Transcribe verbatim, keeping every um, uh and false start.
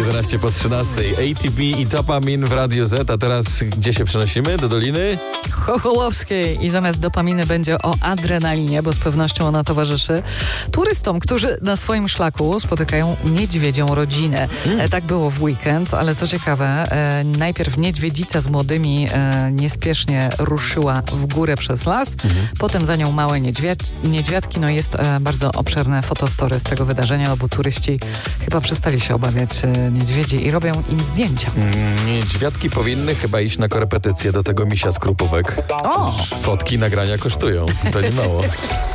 jedenaście po trzynastej. A T P i Dopamin w Radio Z. A teraz gdzie się przenosimy? Do Doliny Chochołowskiej. I zamiast dopaminy będzie o adrenalinie, bo z pewnością ona towarzyszy turystom, którzy na swoim szlaku spotykają niedźwiedzią rodzinę. Hmm. E, tak było w weekend, ale co ciekawe, e, najpierw niedźwiedzica z młodymi e, niespiesznie ruszyła w górę przez las, hmm. potem za nią małe niedźwiad- niedźwiadki. No jest e, bardzo obszerne fotostory z tego wydarzenia, no bo turyści chyba przestali się obawiać e, niedźwiedzi i robią im zdjęcia. Niedźwiadki powinny chyba iść na korepetycję do tego misia z Krupówek. O! Fotki, nagrania kosztują. To nie mało.